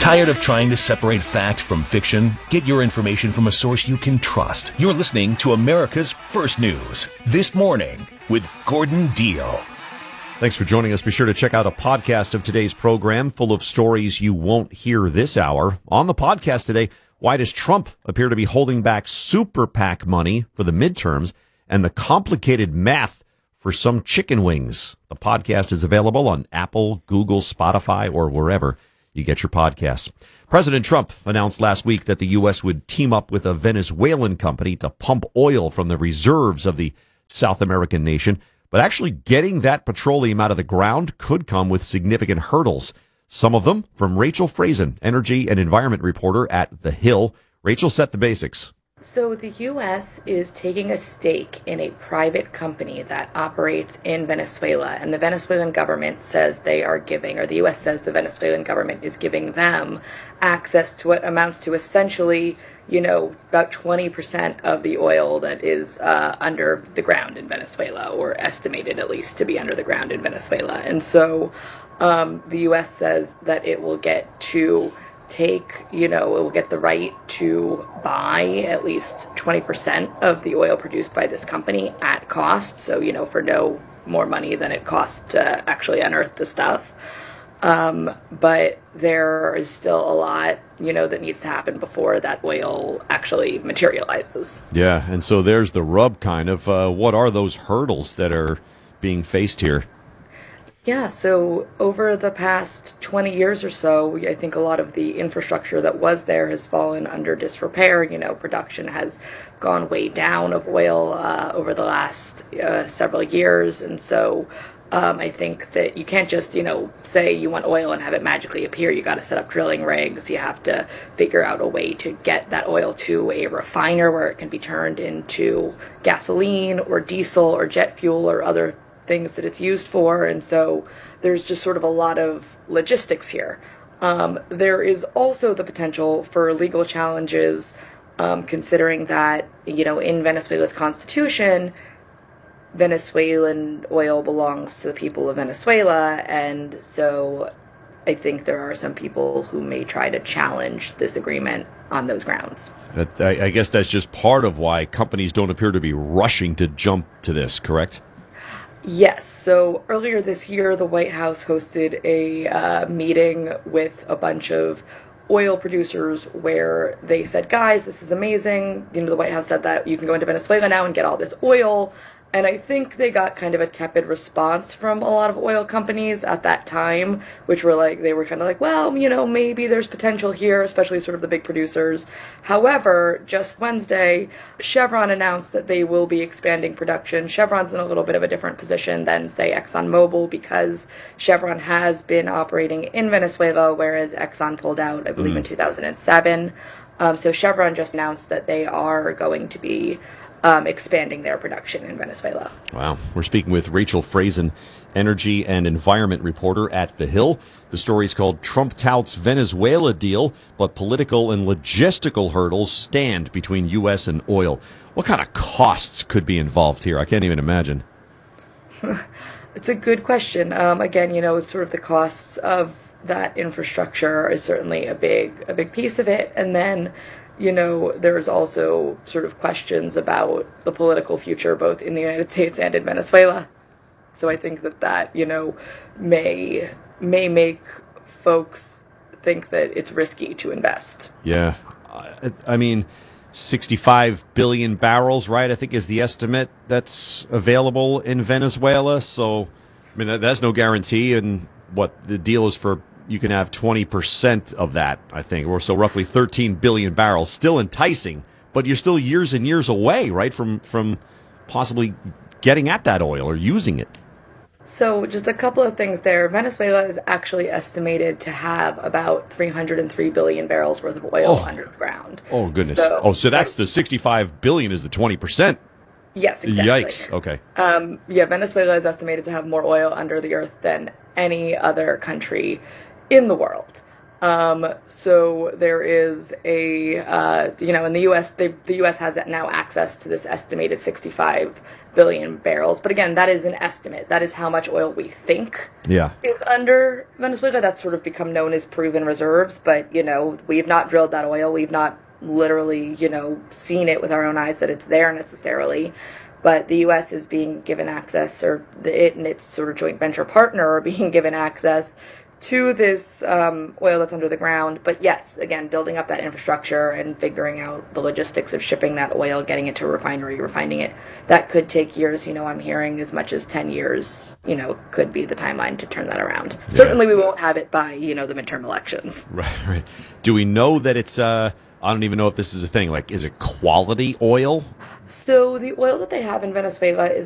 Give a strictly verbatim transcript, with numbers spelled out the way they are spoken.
Tired of trying to separate fact from fiction? Get your information from a source you can trust. You're listening to America's First News This Morning with Gordon Deal. Thanks for joining us. Be sure to check out a podcast of today's program full of stories you won't hear this hour. On the podcast today, why does Trump appear to be holding back super PAC money for the midterms and the complicated math for some chicken wings? The podcast is available on Apple, Google, Spotify, or wherever you get your podcasts. President Trump announced last week that the U S would team up with a Venezuelan company to pump oil from the reserves of the South American nation. But actually getting that petroleum out of the ground could come with significant hurdles. Some of them from Rachel Friesen, energy and environment reporter at The Hill. Rachel, set the basics. So the U S is taking a stake in a private company that operates in Venezuela, and the Venezuelan government says they are giving, or the U S says the Venezuelan government is giving them access to what amounts to essentially, you know, about twenty percent of the oil that is uh, under the ground in Venezuela, or estimated at least to be under the ground in Venezuela. And so um, the U S says that it will get to take, you know, it will get the right to buy at least twenty percent of the oil produced by this company at cost. So, you know, for no more money than it costs to actually unearth the stuff. Um, but there is still a lot, you know, that needs to happen before that oil actually materializes. Yeah, and so there's the rub kind of. Uh, what are those hurdles that are being faced here? Yeah, so over the past twenty years or so, I think a lot of the infrastructure that was there has fallen under disrepair. You know, production has gone way down of oil uh, over the last uh, several years. And so um, I think that you can't just, you know, say you want oil and have it magically appear. You got to set up drilling rigs. You have to figure out a way to get that oil to a refiner where it can be turned into gasoline or diesel or jet fuel or other things that it's used for. And so there's just sort of a lot of logistics here. Um, there is also the potential for legal challenges, um, considering that, you know, in Venezuela's constitution, Venezuelan oil belongs to the people of Venezuela. And so I think there are some people who may try to challenge this agreement on those grounds. But I, I guess that's just part of why companies don't appear to be rushing to jump to this, correct? Yes. So earlier this year, the White House hosted a uh, meeting with a bunch of oil producers where they said, guys, this is amazing. You know, the White House said that you can go into Venezuela now and get all this oil. And I think they got kind of a tepid response from a lot of oil companies at that time, which were like, they were kind of like, well, you know, maybe there's potential here, especially sort of the big producers. However, just Wednesday, Chevron announced that they will be expanding production. Chevron's in a little bit of a different position than, say, ExxonMobil, because Chevron has been operating in Venezuela, whereas Exxon pulled out, I believe, mm. in two thousand seven. Um, so Chevron just announced that they are going to be Um, expanding their production in Venezuela. Wow. We're speaking with Rachel Friesen, energy and environment reporter at The Hill. The story is called Trump Touts Venezuela Deal, but political and logistical hurdles stand between U S and oil. What kind of costs could be involved here? I can't even imagine. It's a good question. Um, again, you know, it's sort of the costs of that infrastructure is certainly a big, a big piece of it. And then, you know, there's also sort of questions about the political future, both in the United States and in Venezuela. So I think that that, you know, may may make folks think that it's risky to invest. Yeah. I, I mean, sixty-five billion barrels, right, I think is the estimate that's available in Venezuela. So, I mean, that, that's no guarantee. And what the deal is for, you can have twenty percent of that, I think, or so roughly thirteen billion barrels. Still enticing, but you're still years and years away, right, from from possibly getting at that oil or using it. So just a couple of things there. Venezuela is actually estimated to have about three hundred three billion barrels worth of oil oh. under the ground. Oh, goodness. So, oh, so that's the sixty-five billion is the twenty percent. Yes, exactly. Yikes. Okay. Um, yeah, Venezuela is estimated to have more oil under the earth than any other country in the world. Um, so there is a, uh, you know, in the U S, they, the U S has now access to this estimated sixty-five billion barrels. But again, that is an estimate. That is how much oil we think Yeah. is under Venezuela. That's sort of become known as proven reserves. But, you know, we've not drilled that oil. We've not literally, you know, seen it with our own eyes that it's there necessarily. But the U S is being given access, or the, it and its sort of joint venture partner are being given access to this um, oil that's under the ground. But yes, again, building up that infrastructure and figuring out the logistics of shipping that oil, getting it to a refinery, refining it, that could take years. You know, I'm hearing as much as ten years, you know, could be the timeline to turn that around. Yeah. Certainly we won't have it by, you know, the midterm elections. Right, right. Do we know that it's, uh, I don't even know if this is a thing, like, is it quality oil? So the oil that they have in Venezuela is